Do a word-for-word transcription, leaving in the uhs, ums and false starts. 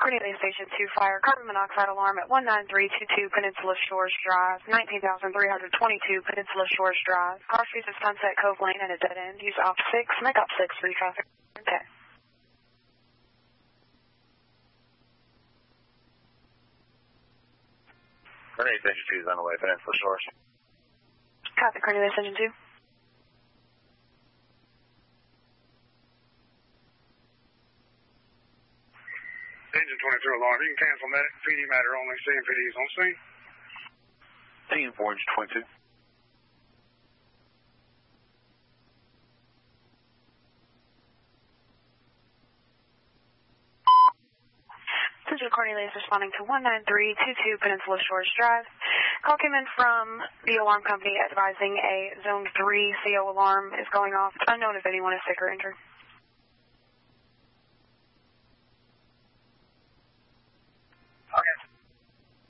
Cornelia Station two Fire, carbon monoxide alarm at one nine three two two Peninsula Shores Drive, nineteen thousand three hundred twenty-two Peninsula Shores Drive. Car speeds at Sunset Cove Lane and a dead end. Use op six, make op six for traffic. Okay. Cornelia Station two is on the way, Peninsula Shores. Copy, Cornelia Station two. Engine twenty-two alarm. You can cancel medic. P D matter only. C M P D is on scene. Engine four, engine twenty-two. Central Cornelia is responding to one nine three two two Peninsula Shores Drive. Call came in from the alarm company advising a Zone three C O alarm is going off. Unknown if anyone is sick or injured.